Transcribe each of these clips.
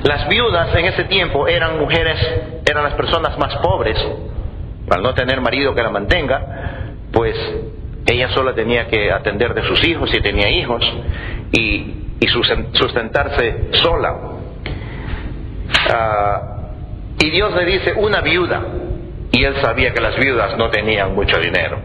Las viudas en ese tiempo eran mujeres, eran las personas más pobres. Al no tener marido que la mantenga, pues ella sola tenía que atender de sus hijos, si tenía hijos, y sustentarse sola. Y Dios le dice una viuda, y él sabía que las viudas no tenían mucho dinero.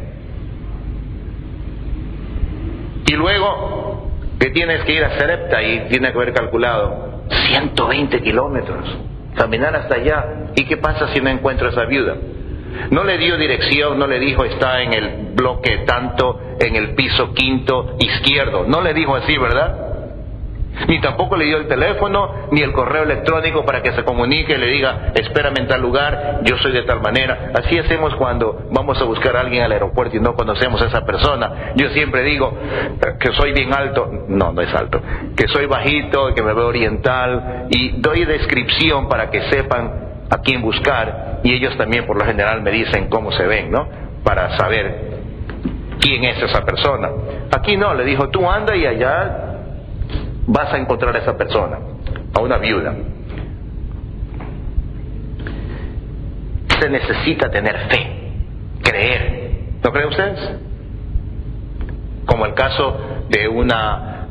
Y luego que tienes que ir a Sarepta, y tiene que haber calculado 120 kilómetros, caminar hasta allá. ¿Y qué pasa si no encuentro a esa viuda? No le dio dirección, no le dijo está en el bloque tanto, en el piso quinto izquierdo. No le dijo así, ¿verdad? Ni tampoco le dio el teléfono, ni el correo electrónico para que se comunique y le diga, espérame en tal lugar, yo soy de tal manera. Así hacemos cuando vamos a buscar a alguien al aeropuerto y no conocemos a esa persona. Yo siempre digo que soy bien alto, no es alto, que soy bajito, que me veo oriental, y doy descripción para que sepan a quién buscar, y ellos también por lo general me dicen cómo se ven, ¿no? Para saber quién es esa persona. Aquí no, le dijo, tú anda y allá vas a encontrar a esa persona, a una viuda. Se necesita tener fe, creer. ¿No creen ustedes? Como el caso de una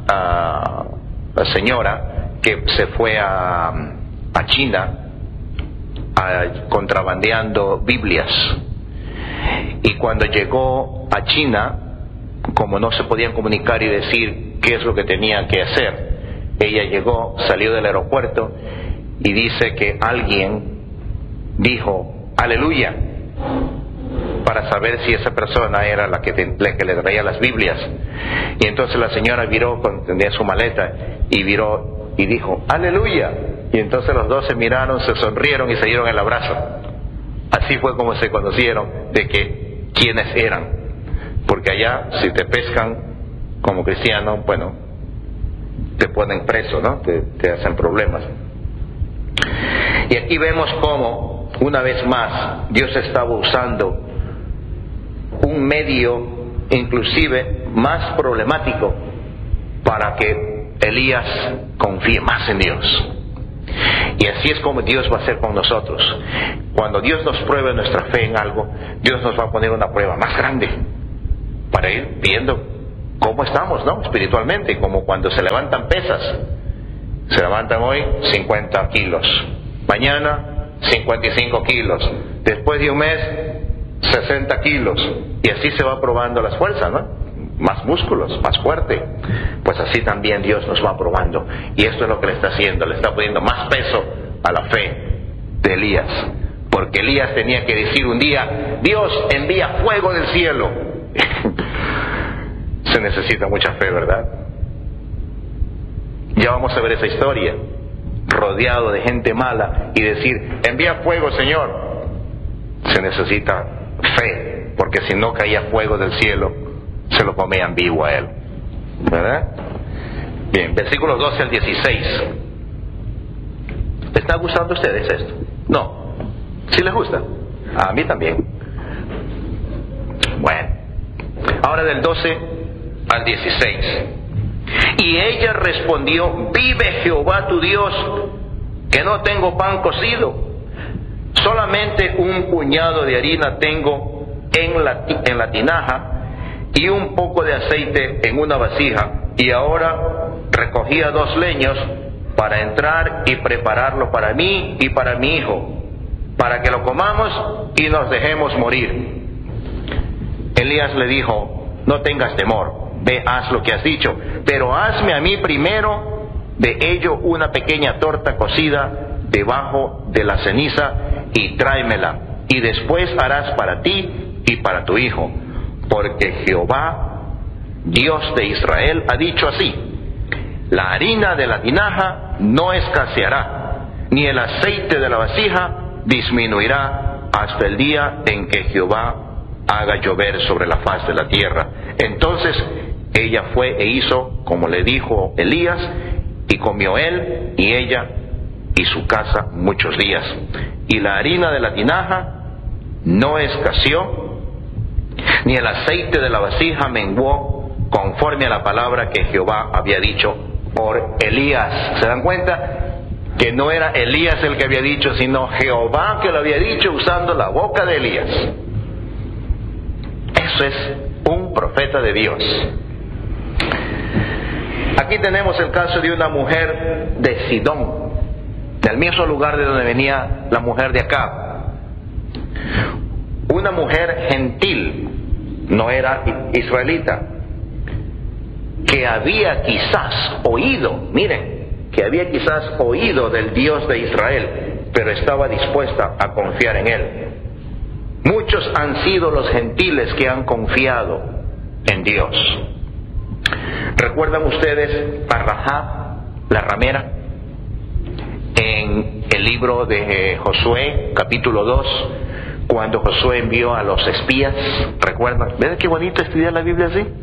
señora que se fue a China contrabandeando Biblias. Y cuando llegó a China, como no se podían comunicar y decir qué es lo que tenían que hacer, ella llegó, salió del aeropuerto y dice que alguien dijo aleluya para saber si esa persona era la que le traía las Biblias. Y entonces la señora viró, tenía su maleta, y viró y dijo aleluya. Y entonces los dos se miraron, se sonrieron y se dieron el abrazo. Así fue como se conocieron de que quiénes eran. Porque allá, si te pescan como cristiano, bueno, te ponen preso, ¿no? Te hacen problemas. Y aquí vemos cómo, una vez más, Dios estaba usando un medio inclusive más problemático para que Elías confíe más en Dios. Y así es como Dios va a hacer con nosotros. Cuando Dios nos pruebe nuestra fe en algo, Dios nos va a poner una prueba más grande para ir viendo cómo estamos, ¿no? Espiritualmente, como cuando se levantan pesas. Se levantan hoy 50 kilos, mañana 55 kilos, después de un mes 60 kilos, y así se va probando las fuerzas, ¿no? Más músculos, más fuerte. Pues así también Dios nos va probando, y esto es lo que le está haciendo, le está poniendo más peso a la fe de Elías, porque Elías tenía que decir un día, Dios envía fuego del cielo. Se necesita mucha fe, ¿verdad? Ya vamos a ver esa historia, rodeado de gente mala, y decir, envía fuego, Señor. Se necesita fe, porque si no caía fuego del cielo, se lo comían vivo a él, ¿verdad? Bien, versículos 12 al 16. ¿Les está gustando a ustedes esto? No. ¿Sí les gusta? A mí también. Bueno, ahora del 12 al 16. Y ella respondió, vive Jehová tu Dios, que no tengo pan cocido, solamente un puñado de harina tengo en la tinaja, y un poco de aceite en una vasija, y ahora recogía 2 leños para entrar y prepararlo para mí y para mi hijo, para que lo comamos y nos dejemos morir. Elías le dijo, no tengas temor, ve, haz lo que has dicho, pero hazme a mí primero de ello una pequeña torta cocida debajo de la ceniza y tráemela, y después harás para ti y para tu hijo, porque Jehová, Dios de Israel, ha dicho así, la harina de la tinaja no escaseará, ni el aceite de la vasija disminuirá hasta el día en que Jehová haga llover sobre la faz de la tierra. Entonces ella fue e hizo como le dijo Elías, y comió él y ella y su casa muchos días. Y la harina de la tinaja no escaseó, ni el aceite de la vasija menguó, conforme a la palabra que Jehová había dicho por Elías. ¿Se dan cuenta? que no era Elías el que había dicho, sino Jehová que lo había dicho usando la boca de Elías. Eso es un profeta de Dios. Aquí tenemos el caso de una mujer de Sidón, del mismo lugar de donde venía la mujer de Acab. Una mujer gentil, no era israelita, que había quizás oído, miren, que había quizás oído del Dios de Israel, pero estaba dispuesta a confiar en Él. Muchos han sido los gentiles que han confiado en Dios. ¿Recuerdan ustedes a Rahab, la ramera? En el libro de Josué, capítulo 2, cuando Josué envió a los espías, ¿recuerdan? ¿Ven qué bonito estudiar la Biblia así?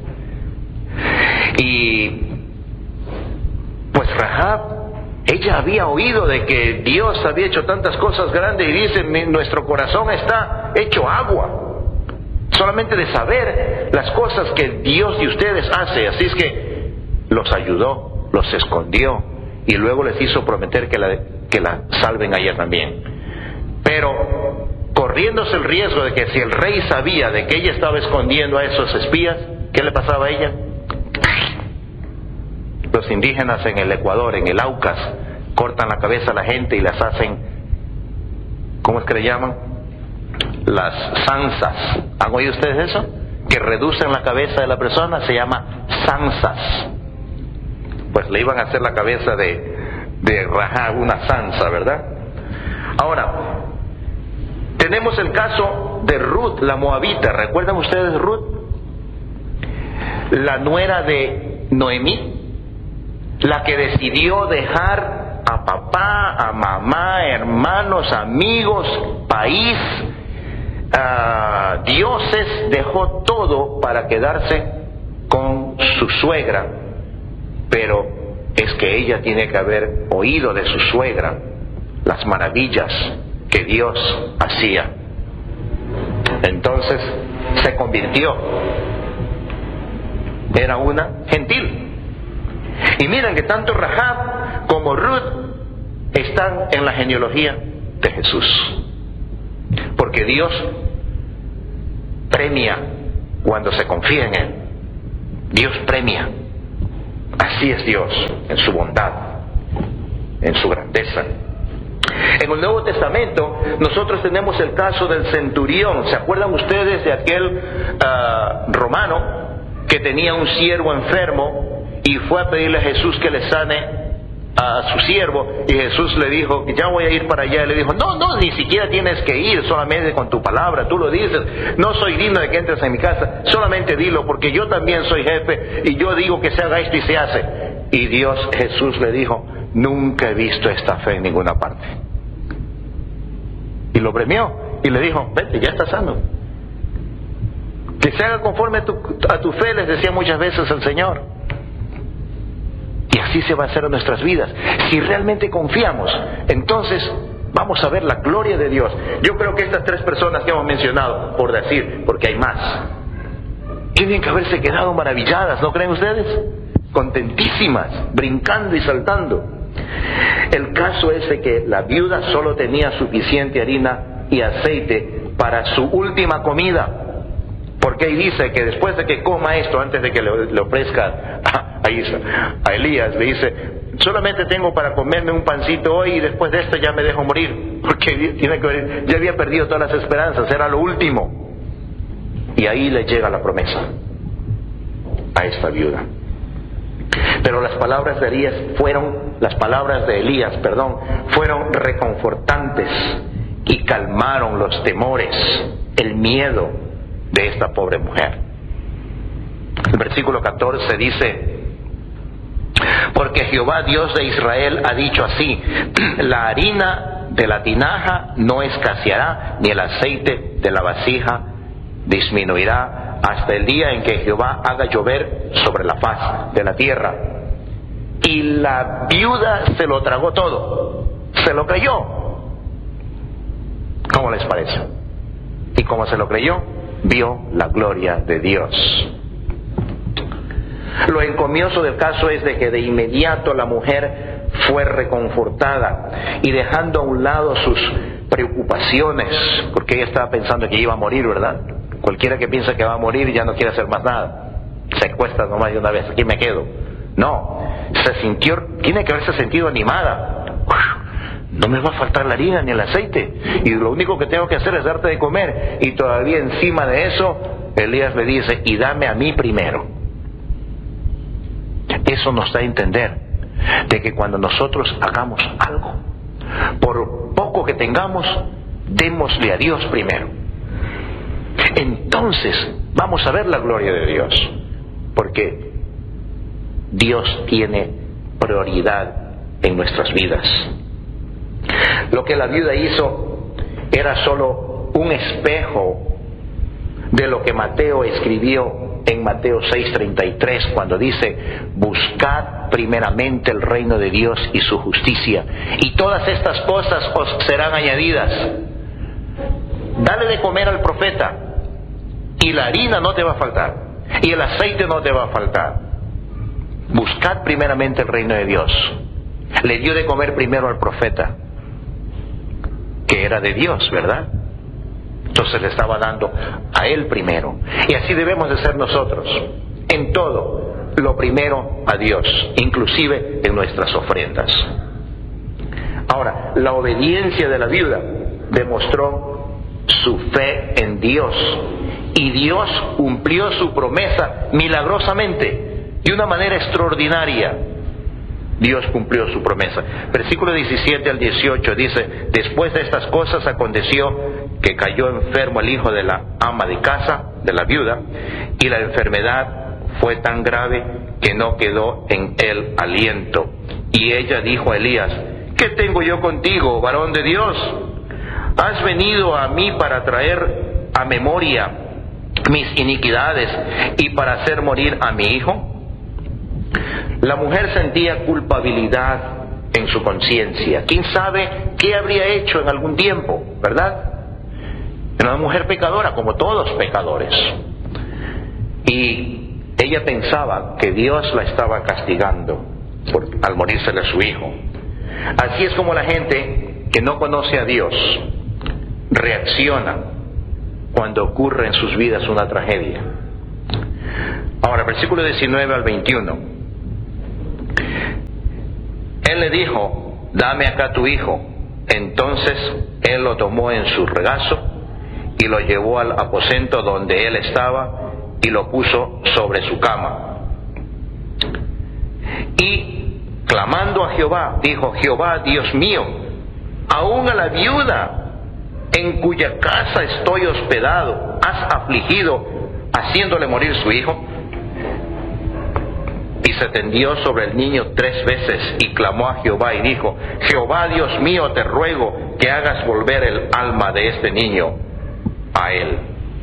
Y pues Rahab, ella había oído de que Dios había hecho tantas cosas grandes y dice, nuestro corazón está hecho agua solamente de saber las cosas que Dios de ustedes hace. Así es que los ayudó, los escondió y luego les hizo prometer que la salven a ella también. Pero corriéndose el riesgo de que si el rey sabía de que ella estaba escondiendo a esos espías, ¿qué le pasaba a ella? Los indígenas en el Ecuador, en el Aucas, cortan la cabeza a la gente y las hacen, ¿cómo es que le llaman? Las zanzas. ¿Han oído ustedes eso? Que reducen la cabeza de la persona, se llama zanzas. Pues le iban a hacer la cabeza de Rahab una zanza, ¿verdad? Ahora, tenemos el caso de Ruth, la moabita. ¿Recuerdan ustedes Ruth? La nuera de Noemí, la que decidió dejar a papá, a mamá, hermanos, amigos, país, dioses, dejó todo para quedarse con su suegra. Pero es que ella tiene que haber oído de su suegra las maravillas que Dios hacía. Entonces se convirtió. Era una gentil. Y miren que tanto Rahab como Ruth están en la genealogía de Jesús. Porque Dios premia cuando se confía en Él. Dios premia. Así es Dios, en su bondad, en su grandeza. En el Nuevo Testamento nosotros tenemos el caso del centurión. ¿Se acuerdan ustedes de aquel romano que tenía un siervo enfermo y fue a pedirle a Jesús que le sane a su siervo? Y Jesús le dijo, ya voy a ir para allá. Y le dijo, no, ni siquiera tienes que ir, solamente con tu palabra, tú lo dices. No soy digno de que entres en mi casa, solamente dilo, porque yo también soy jefe y yo digo que se haga esto y se hace. Y Jesús le dijo, nunca he visto esta fe en ninguna parte. Y lo premió y le dijo, vete, ya estás sano. Que se haga conforme a tu fe, les decía muchas veces el Señor. Y así se va a hacer en nuestras vidas. Si realmente confiamos, entonces vamos a ver la gloria de Dios. Yo creo que estas tres personas que hemos mencionado, por decir, porque hay más, tienen que haberse quedado maravilladas, ¿no creen ustedes? Contentísimas, brincando y saltando. El caso es de que la viuda solo tenía suficiente harina y aceite para su última comida. Porque ahí dice que después de que coma esto, antes de que le ofrezca a Elías, le dice, solamente tengo para comerme un pancito hoy y después de esto ya me dejo morir. Porque ya había perdido todas las esperanzas, era lo último. Y ahí le llega la promesa a esta viuda. Pero las palabras de Elías fueron reconfortantes y calmaron los temores, el miedo de esta pobre mujer. El versículo 14 dice, porque Jehová Dios de Israel ha dicho así, la harina de la tinaja no escaseará, ni el aceite de la vasija disminuirá, hasta el día en que Jehová haga llover sobre la faz de la tierra. Y la viuda se lo tragó todo, se lo creyó. ¿Cómo les parece? Y como se lo creyó, vio la gloria de Dios. Lo encomioso del caso es de que de inmediato la mujer fue reconfortada y dejando a un lado sus preocupaciones, porque ella estaba pensando que iba a morir, ¿verdad? Cualquiera que piensa que va a morir ya no quiere hacer más nada, se acuesta nomás de una vez, aquí me quedo. No, tiene que haberse sentido animada. No me va a faltar la harina ni el aceite, y lo único que tengo que hacer es darte de comer. Y todavía encima de eso, Elías le dice, y dame a mí primero. Eso nos da a entender de que cuando nosotros hagamos algo, por poco que tengamos, démosle a Dios primero. Entonces vamos a ver la gloria de Dios, porque Dios tiene prioridad en nuestras vidas. Lo que la viuda hizo era solo un espejo de lo que Mateo escribió en Mateo 6:33, cuando dice: buscad primeramente el reino de Dios y su justicia, y todas estas cosas os serán añadidas. Dale de comer al profeta, y la harina no te va a faltar, y el aceite no te va a faltar. Buscad primeramente el reino de Dios. Le dio de comer primero al profeta, que era de Dios, ¿verdad? Entonces le estaba dando a él primero. Y así debemos de ser nosotros. En todo, lo primero a Dios, inclusive en nuestras ofrendas. Ahora, la obediencia de la viuda demostró su fe en Dios. Y Dios cumplió su promesa milagrosamente, de una manera extraordinaria. Dios cumplió su promesa. Versículo 17 al 18 dice: después de estas cosas aconteció que cayó enfermo el hijo de la ama de casa, de la viuda, y la enfermedad fue tan grave que no quedó en él aliento. Y ella dijo a Elías: ¿qué tengo yo contigo, varón de Dios? ¿Has venido a mí para traer a memoria mis iniquidades y para hacer morir a mi hijo? La mujer sentía culpabilidad en su conciencia. ¿Quién sabe qué habría hecho en algún tiempo, verdad? Era una mujer pecadora, como todos pecadores. Y ella pensaba que Dios la estaba castigando al morírsele a su hijo. Así es como la gente que no conoce a Dios reacciona cuando ocurre en sus vidas una tragedia. Ahora, versículo 19 al 21. Él le dijo: dame acá tu hijo. Entonces él lo tomó en su regazo y lo llevó al aposento donde él estaba y lo puso sobre su cama. Y clamando a Jehová, dijo: Jehová, Dios mío, aún a la viuda en cuya casa estoy hospedado, has afligido haciéndole morir su hijo. Y se tendió sobre el niño 3 veces y clamó a Jehová y dijo: Jehová Dios mío, te ruego que hagas volver el alma de este niño a él.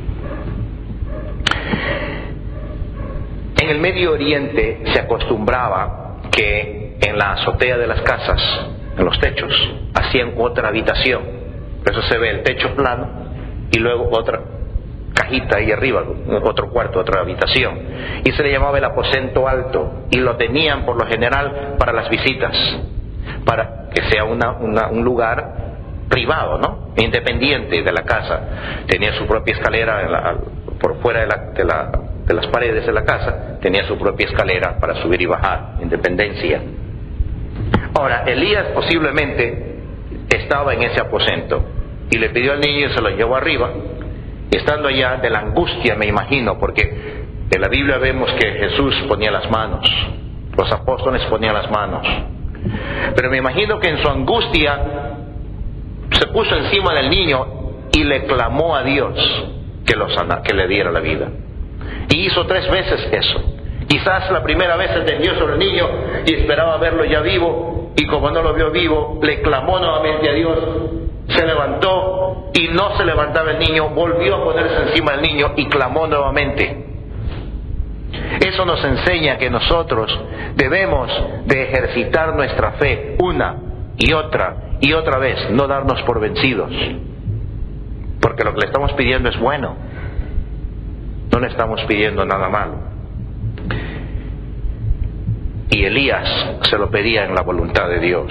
En el Medio Oriente se acostumbraba que en la azotea de las casas, en los techos, hacían otra habitación. Por eso se ve el techo plano y luego otra cajita ahí arriba, otro cuarto, otra habitación, y se le llamaba el aposento alto, y lo tenían por lo general para las visitas, para que sea un lugar privado, ¿no? Independiente de la casa. Tenía su propia escalera por fuera de las paredes de la casa, tenía su propia escalera para subir y bajar, independencia. Ahora, Elías posiblemente estaba en ese aposento y le pidió al niño y se lo llevó arriba. Estando allá, de la angustia, me imagino, porque en la Biblia vemos que Jesús ponía las manos, los apóstoles ponían las manos, pero me imagino que en su angustia se puso encima del niño y le clamó a Dios que le diera la vida. Y hizo 3 veces eso. Quizás la primera vez se tendió sobre el niño y esperaba verlo ya vivo, y como no lo vio vivo, le clamó nuevamente a Dios. Se levantó y no se levantaba el niño, volvió a ponerse encima del niño y clamó nuevamente. Eso nos enseña que nosotros debemos de ejercitar nuestra fe una y otra vez, no darnos por vencidos, porque lo que le estamos pidiendo es bueno, no le estamos pidiendo nada malo. y Elías se lo pedía en la voluntad de Dios.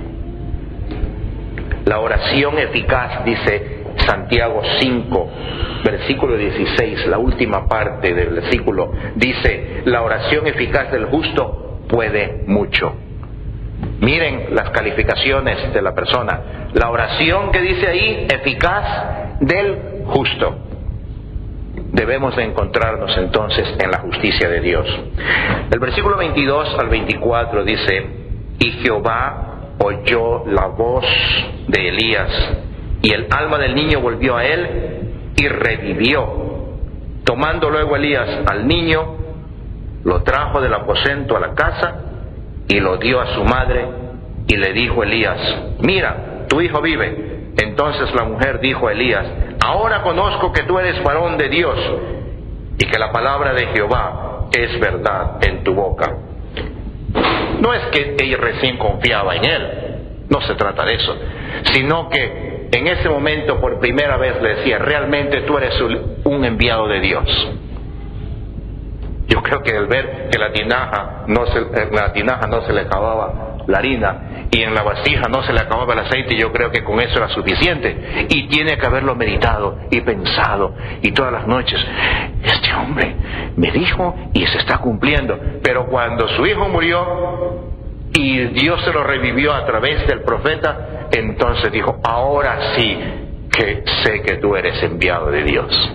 La oración eficaz, dice Santiago 5, versículo 16, la última parte del versículo, dice: la oración eficaz del justo puede mucho. Miren las calificaciones de la persona. La oración que dice ahí, eficaz del justo. Debemos de encontrarnos entonces en la justicia de Dios. El versículo 22 al 24 dice: y Jehová oyó la voz de Elías, y el alma del niño volvió a él, y revivió. Tomando luego Elías al niño, lo trajo del aposento a la casa, y lo dio a su madre, y le dijo Elías: mira, tu hijo vive. Entonces la mujer dijo a Elías: ahora conozco que tú eres varón de Dios, y que la palabra de Jehová es verdad en tu boca. No es que ella recién confiaba en él, no se trata de eso, sino que en ese momento por primera vez le decía: realmente tú eres un enviado de Dios. Yo creo que al ver que en la tinaja no se le acababa la harina y en la vasija no se le acababa el aceite, yo creo que con eso era suficiente. Y tiene que haberlo meditado y pensado, y todas las noches: este hombre me dijo y se está cumpliendo. Pero cuando su hijo murió y Dios se lo revivió a través del profeta, entonces dijo: ahora sí que sé que tú eres enviado de Dios.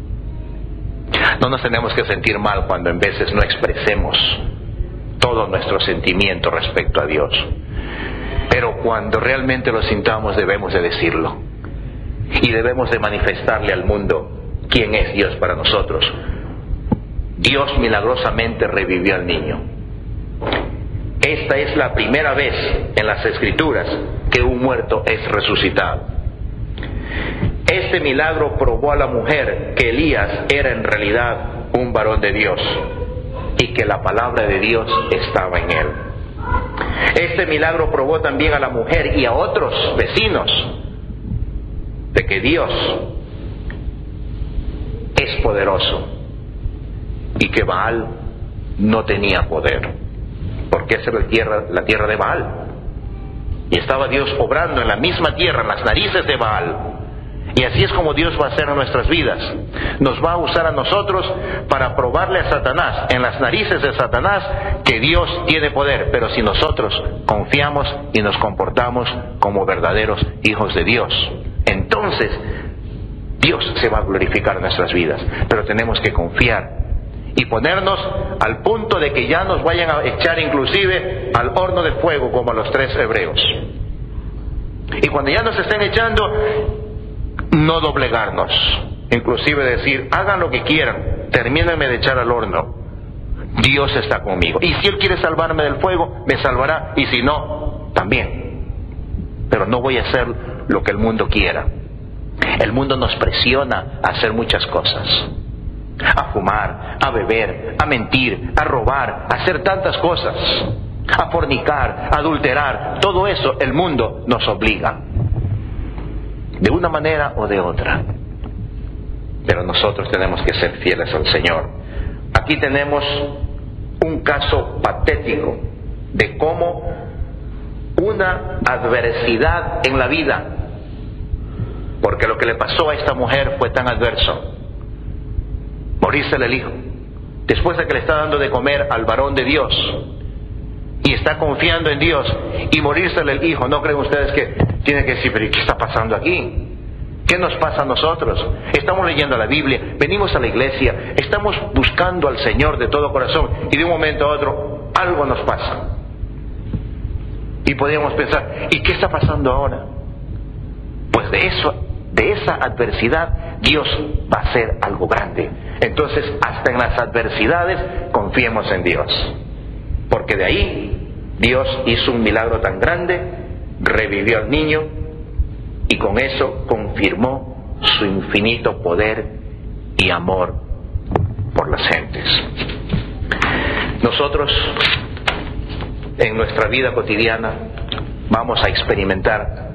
No nos tenemos que sentir mal cuando en veces no expresemos todo nuestro sentimiento respecto a Dios. Pero cuando realmente lo sintamos, debemos de decirlo. Y debemos de manifestarle al mundo quién es Dios para nosotros. Dios milagrosamente revivió al niño. Esta es la primera vez en las Escrituras que un muerto es resucitado. Este milagro probó a la mujer que Elías era en realidad un varón de Dios y que la palabra de Dios estaba en él. Este milagro probó también a la mujer y a otros vecinos de que Dios es poderoso y que Baal no tenía poder, porque esa era la tierra de Baal, y estaba Dios obrando en la misma tierra, en las narices de Baal. Y así es como Dios va a hacer en nuestras vidas. Nos va a usar a nosotros para probarle a Satanás, en las narices de Satanás, que Dios tiene poder. Pero si nosotros confiamos y nos comportamos como verdaderos hijos de Dios, entonces Dios se va a glorificar en nuestras vidas. Pero tenemos que confiar y ponernos al punto de que ya nos vayan a echar inclusive al horno de fuego, como a los 3 hebreos. Y cuando ya nos estén echando, no doblegarnos, inclusive decir: hagan lo que quieran, termínenme de echar al horno, Dios está conmigo, y si Él quiere salvarme del fuego, me salvará, y si no, también. Pero no voy a hacer lo que el mundo quiera. El mundo nos presiona a hacer muchas cosas: a fumar, a beber, a mentir, a robar, a hacer tantas cosas, a fornicar, a adulterar. Todo eso el mundo nos obliga, de una manera o de otra. Pero nosotros tenemos que ser fieles al Señor. Aquí tenemos un caso patético de cómo una adversidad en la vida, porque lo que le pasó a esta mujer fue tan adverso: morírsele el hijo, después de que le está dando de comer al varón de Dios, y está confiando en Dios, y morírsele el hijo. ¿No creen ustedes que tienen que decir: pero ¿qué está pasando aquí? ¿Qué nos pasa a nosotros? Estamos leyendo la Biblia, venimos a la iglesia, estamos buscando al Señor de todo corazón, y de un momento a otro algo nos pasa. Y podríamos pensar: ¿y qué está pasando ahora? Pues de esa adversidad Dios va a hacer algo grande. Entonces, hasta en las adversidades confiemos en Dios, porque de ahí Dios hizo un milagro tan grande, revivió al niño, y con eso confirmó su infinito poder y amor por las gentes. Nosotros en nuestra vida cotidiana vamos a experimentar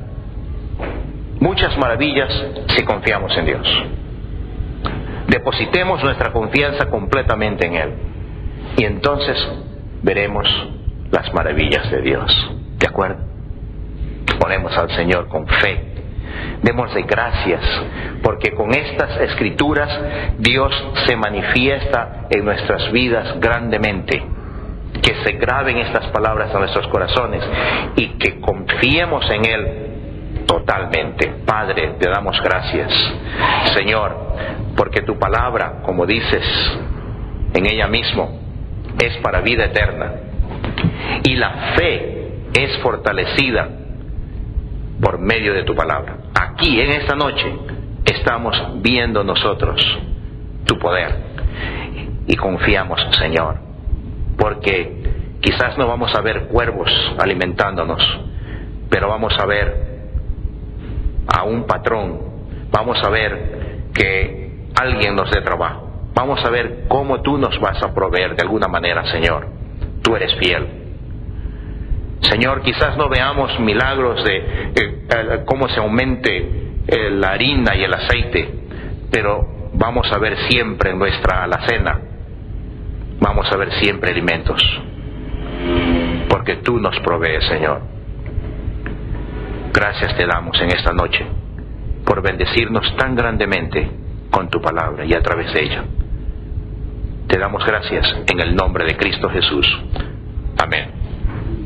muchas maravillas si confiamos en Dios. Depositemos nuestra confianza completamente en Él, y entonces veremos las maravillas de Dios. ¿De acuerdo? Oremos al Señor con fe. Démosle gracias, porque con estas escrituras Dios se manifiesta en nuestras vidas grandemente. Que se graben estas palabras en nuestros corazones y que confiemos en Él totalmente. Padre, te damos gracias, Señor, porque tu palabra, como dices en ella mismo, es para vida eterna. Y la fe es fortalecida por medio de tu palabra. Aquí, en esta noche, estamos viendo nosotros tu poder y confiamos, Señor, porque quizás no vamos a ver cuervos alimentándonos, pero vamos a ver a un patrón, vamos a ver que alguien nos dé trabajo, vamos a ver cómo tú nos vas a proveer de alguna manera, Señor. Tú eres fiel. Señor, quizás no veamos milagros de cómo se aumente la harina y el aceite, pero vamos a ver siempre en nuestra alacena, vamos a ver siempre alimentos, porque tú nos provees, Señor. Gracias te damos en esta noche por bendecirnos tan grandemente con tu palabra y a través de ella. Te damos gracias en el nombre de Cristo Jesús. Amén.